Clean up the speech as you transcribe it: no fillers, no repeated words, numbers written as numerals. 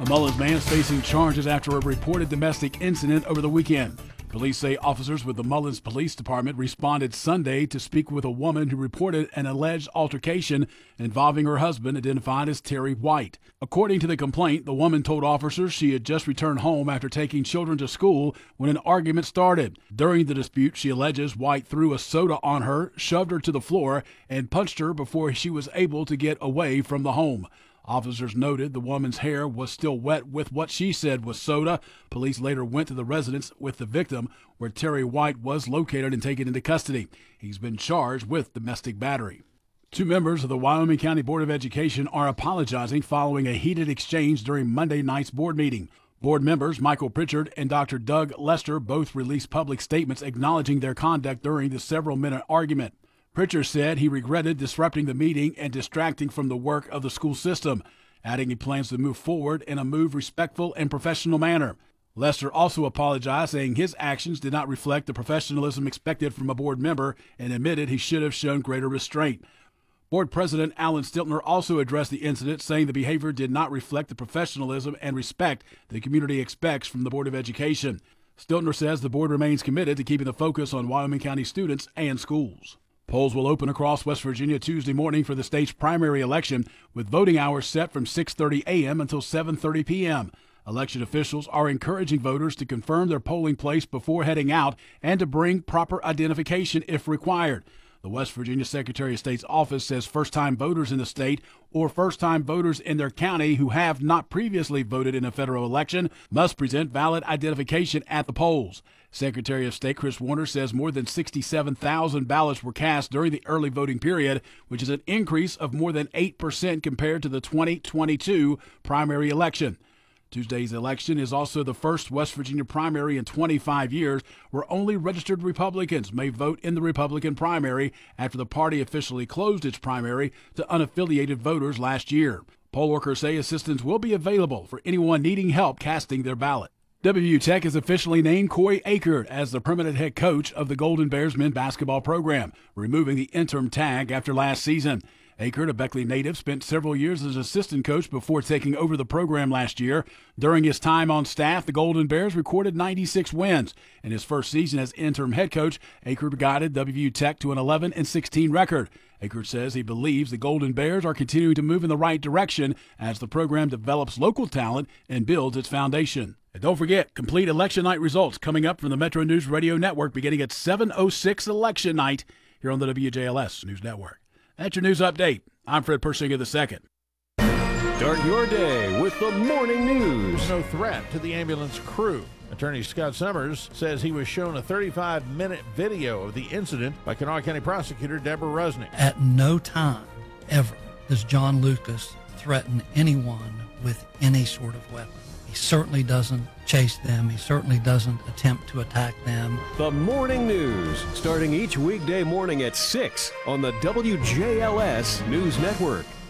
A Mullins man is facing charges after a reported domestic incident over the weekend. Police say officers with the Mullins Police Department responded Sunday to speak with a woman who reported an alleged altercation involving her husband, identified as Terry White. According to the complaint, the woman told officers she had just returned home after taking children to school when an argument started. During the dispute, she alleges White threw a soda on her, shoved her to the floor, and punched her before she was able to get away from the home. Officers noted the woman's hair was still wet with what she said was soda. Police later went to the residence with the victim, where Terry White was located and taken into custody. He's been charged with domestic battery. 2 members of the Wyoming County Board of Education are apologizing following a heated exchange during Monday night's board meeting. Board members Michael Pritchard and Dr. Doug Lester both released public statements acknowledging their conduct during the several-minute argument. Pritchard said he regretted disrupting the meeting and distracting from the work of the school system, adding he plans to move forward in a respectful and professional manner. Lester also apologized, saying his actions did not reflect the professionalism expected from a board member and admitted he should have shown greater restraint. Board President Alan Stiltner also addressed the incident, saying the behavior did not reflect the professionalism and respect the community expects from the Board of Education. Stiltner says the board remains committed to keeping the focus on Wyoming County students and schools. Polls will open across West Virginia Tuesday morning for the state's primary election, with voting hours set from 6:30 a.m. until 7:30 p.m. Election officials are encouraging voters to confirm their polling place before heading out and to bring proper identification if required. The West Virginia Secretary of State's office says first-time voters in the state or first-time voters in their county who have not previously voted in a federal election must present valid identification at the polls. Secretary of State Chris Warner says more than 67,000 ballots were cast during the early voting period, which is an increase of more than 8% compared to the 2022 primary election. Tuesday's election is also the first West Virginia primary in 25 years where only registered Republicans may vote in the Republican primary after the party officially closed its primary to unaffiliated voters last year. Poll workers say assistance will be available for anyone needing help casting their ballot. WVU Tech has officially named Corey Akert as the permanent head coach of the Golden Bears men's basketball program, removing the interim tag after last season. Akert, a Beckley native, spent several years as assistant coach before taking over the program last year. During his time on staff, the Golden Bears recorded 96 wins. In his first season as interim head coach, Akert guided WVU Tech to an 11-16 record. Akert says he believes the Golden Bears are continuing to move in the right direction as the program develops local talent and builds its foundation. And don't forget, complete election night results coming up from the Metro News Radio Network beginning at 7:06 election night here on the WJLS News Network. That's your news update. I'm Fred Persinger II. Start your day with the morning news. No threat to the ambulance crew. Attorney Scott Summers says he was shown a 35-minute video of the incident by Kanawha County Prosecutor Deborah Rusnick. At no time, ever, does John Lucas threaten anyone with any sort of weapon. He certainly doesn't chase them. He certainly doesn't attempt to attack them. The morning news, starting each weekday morning at 6 on the WJLS News Network.